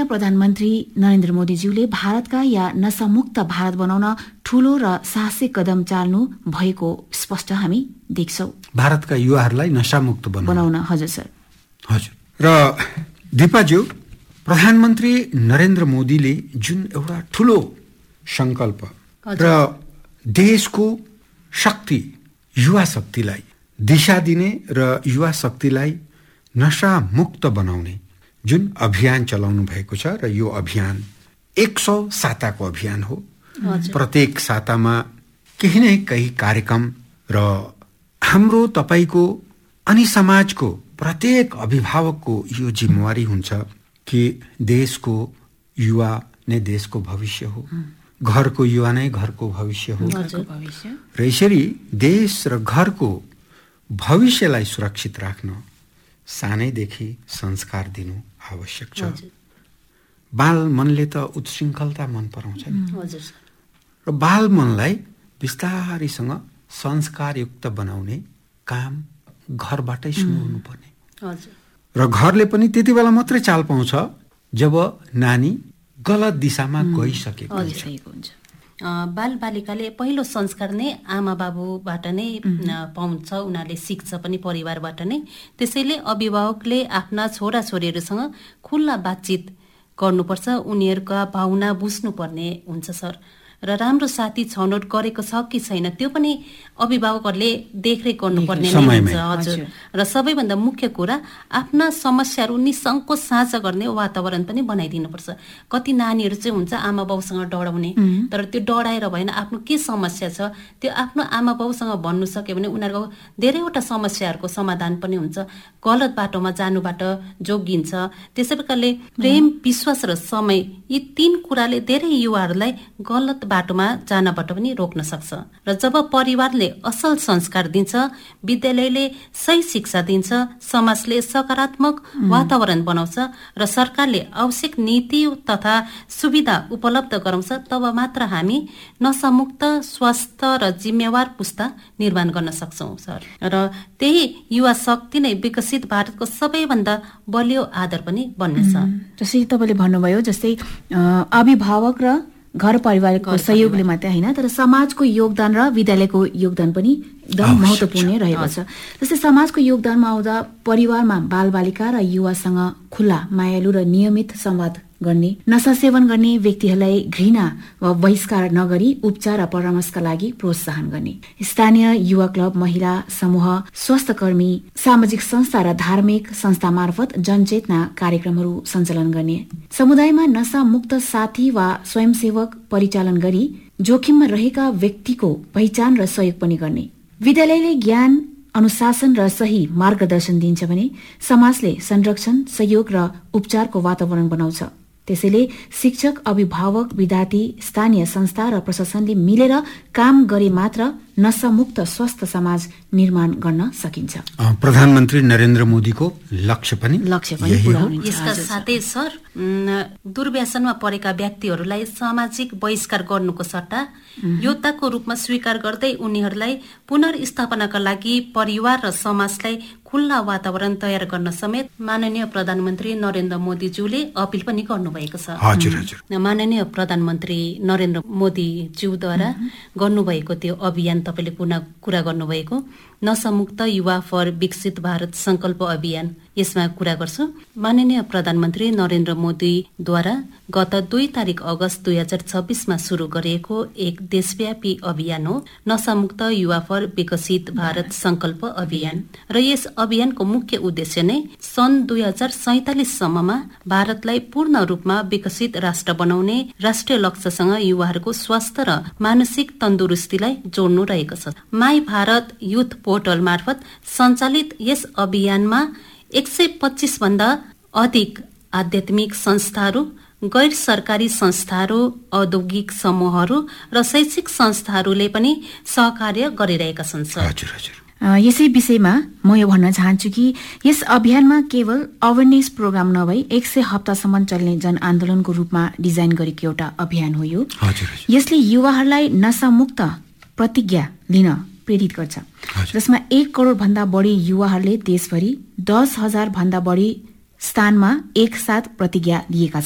प्रधानमन्त्री नरेन्द्र मोदीज्यूले भारतका या नशामुक्त भारत बनाउन ठूलो र साहसिक कदम चाल्नु भएको स्पष्ट हामी देख्छौं। भारतका युवाहरूलाई नशामुक्त बनाउन। हजुर सर। हजुर। र दिपाज्यू, प्रधानमन्त्री नरेन्द्र मोदीले जुन एउटा ठूलो संकल्प र देशको शक्ति, युवा शक्तिलाई दिशा दिने र युवा शक्तिलाई नशामुक्त बनाउने जुन अभियान चलाउनु भएको छ, र यो अभियान 100 साताको अभियान हो। प्रत्येक सातामा केही न केही कार्यक्रम, र हाम्रो तपाईको अनि समाजको प्रत्येक अभिभावकको यो जिम्मेवारी हुन्छ कि देशको युवा नै देशको भविष्य हो, घरको युवा नै घरको भविष्य हो, र यसरी देश र घरको भविष्यलाई सुरक्षित राख्न सानैदेखि संस्कार दिनु आवश्यक छ। बाल मनले त उत्शृङ्खलता मन पराउँछ र बाल मनलाई बिस्तारैसँग संस्कारयुक्त बनाउने काम घरबाटै सुरु हुनुपर्ने, र घरले पनि त्यति बेला मात्रै चाल पाउँछ जब नानी गलत दिशामा गइसकेको हुन्छ। बाल बालिकाले पहिलो संस्कार नै आमा बाबुबाट नै पाउँछ, उनीहरूले सिक्छ पनि परिवारबाट नै। त्यसैले अभिभावकले आफ्ना छोरा छोरीहरूसँग खुल्ला बातचित गर्नुपर्छ, उनीहरूका भावना बुझ्नुपर्ने हुन्छ सर। र राम्रो साथी छनौट गरेको छ कि छैन त्यो पनि अभिभावकहरूले देखरेख गर्नुपर्ने नै हुन्छ। हजुर। र सबैभन्दा मुख्य कुरा आफ्ना समस्याहरू निसङ्कोच साझा गर्ने वातावरण पनि बनाइदिनुपर्छ। कति नानीहरू चाहिँ हुन्छ आमा बाउसँग डराउने, तर त्यो डराएर भएन, आफ्नो के समस्या छ त्यो आफ्नो आमा बाउसँग भन्नु सक्यो भने उनीहरूको धेरैवटा समस्याहरूको समाधान पनि हुन्छ, गलत बाटोमा जानुबाट जोगिन्छ। त्यसै प्रकारले प्रेम, विश्वास र समय, यी 3 कुराले धेरै युवाहरूलाई गलत बाटोमा जानबाट पनि रोक्न सक्छ। र जब परिवारले असल संस्कार दिन्छ, विद्यालयले सही शिक्षा दिन्छ, समाजले सकारात्मक वातावरण बनाउँछ र सरकारले आवश्यक नीति तथा सुविधा उपलब्ध गराउँछ, तब मात्र हामी नशामुक्त, स्वस्थ र जिम्मेवार पुस्ता निर्माण गर्न सक्छौं सर। र त्यही युवा शक्ति नै विकसित भारतको सबैभन्दा बलियो आधार पनि बन्नेछ। जस्तै तपाईँले भन्नुभयो, जस्तै अभिभावक र घर परिवारको सहयोगले मात्रै होइन, तर समाजको योगदान र विद्यालयको योगदान पनि एकदम महत्त्वपूर्ण रहेको छ। जस्तै समाजको योगदानमा आउँदा परिवारमा बालबालिका र युवासँग खुला, मायालु र नियमित संवाद गर्ने, नशा सेवन गर्ने व्यक्तिहरूलाई घृणा वा बहिष्कार नगरी उपचार र परामर्शका लागि प्रोत्साहन गर्ने, स्थानीय युवा क्लब, महिला समूह, स्वास्थ्य कर्मी, सामाजिक संस्था र धार्मिक संस्था मार्फत जनचेतना कार्यक्रमहरू सञ्चालन गर्ने, समुदायमा नशा मुक्त साथी वा स्वयंसेवक परिचालन गरी जोखिममा रहेका व्यक्तिको पहिचान र सहयोग पनि गर्ने। विद्यालयले ज्ञान, अनुशासन र सही मार्गदर्शन दिन्छ भने समाजले संरक्षण, सहयोग र उपचारको वातावरण बनाउँछ। त्यसैले शिक्षक, अभिभावक, विद्यार्थी, स्थानीय संस्था र प्रशासनले मिलेर काम गरे मात्र नशामुक्त स्वस्थ समाज निर्माण गर्न सकिन्छ। प्रधानमन्त्री नरेन्द्र मोदीको लक्ष्य पनि पूरा हुन्छ। यसका साथै सर, दुर्व्यसनमा परेका व्यक्तिहरूलाई सामाजिक बहिष्कार गर्नुको सट्टा योद्धाको रूपमा स्वीकार गर्दै उनीहरूलाई पुनर्स्थापनाका लागि परिवार र समाजलाई खुल्ला वातावरण तयार गर्न समेत माननीय प्रधानमन्त्री नरेन्द्र मोदीज्यूले अपील पनि गर्नुभएको छ। माननीय प्रधानमन्त्री नरेन्द्र मोदीज्यूद्वारा गर्नुभएको त्यो अभियान तपाईँले कुरा गर्नुभएको नशामुक्त युवा फर विकसित भारत संकल्प अभियान, यसमा कुरा गर्छु। माननीय प्रधानमन्त्री नरेन्द्र मोदीद्वारा गत 2 तारिक अगस्त 2026मा सुरु गरिएको एक देशव्यापी अभियान हो नशामुक्त युवा फर विकसित भारत संकल्प अभियान। र यस अभियानको मुख्य उद्देश्य नै सन् 2047 सम्ममा भारतलाई पूर्ण रूपमा विकसित राष्ट्र बनाउने राष्ट्रिय लक्ष्यसँग युवाहरूको स्वास्थ्य र मानसिक तन्दुरुस्तीलाई जोड्नु रहेको छ। माई भारत युथ पोर्टल मार्फत सञ्चालित यस अभियानमा 125 भन्दा अधिक आध्यात्मिक संस्थाहरू, गैर सरकारी संस्थाहरू, औद्योगिक समूहहरू र शैक्षिक संस्थाहरूले पनि सहकार्य गरिरहेका छन्। यसै विषयमा म यो भन्न चाहन्छु कि यस अभियानमा केवल अवेरनेस प्रोग्राम नभई 100 हप्तासम्म चल्ने जनआन्दोलनको रूपमा डिजाइन गरेको एउटा अभियान हो यो। यसले युवाहरूलाई नशामुक्त प्रतिज्ञा लिन प्रेरित गर्छ, जसमा 1 करोड भन्दा बढी युवाहरूले देशभरि 10,000 भन्दा बढी स्थानमा एकसाथ प्रतिज्ञा लिएका